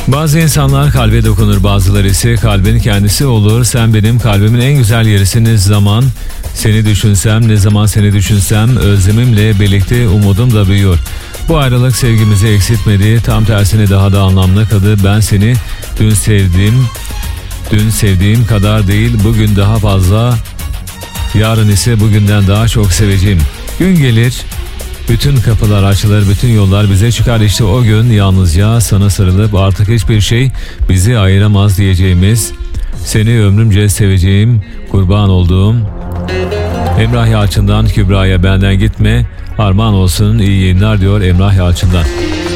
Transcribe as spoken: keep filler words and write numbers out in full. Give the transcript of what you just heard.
Bazı insanlar kalbe dokunur, bazıları ise kalbin kendisi olur. Sen benim kalbimin en güzel yerisiniz. Zaman seni düşünsem, ne zaman seni düşünsem özlemimle birlikte umudum da büyüyor. Bu ayrılık sevgimizi eksiltmedi, tam tersine daha da anlamlı kıldı. Ben seni dün sevdim, dün sevdiğim kadar değil, bugün daha fazla, yarın ise bugünden daha çok seveceğim. Gün gelir, bütün kapılar açılır, bütün yollar bize çıkar. İşte o gün yalnızca sana sarılıp artık hiçbir şey bizi ayıramaz diyeceğimiz, seni ömrümce seveceğim, kurban olduğum. Emrah Yalçın'dan Kübra'ya benden gitme, armağan olsun, iyi yayınlar diyor Emrah Yalçın'dan.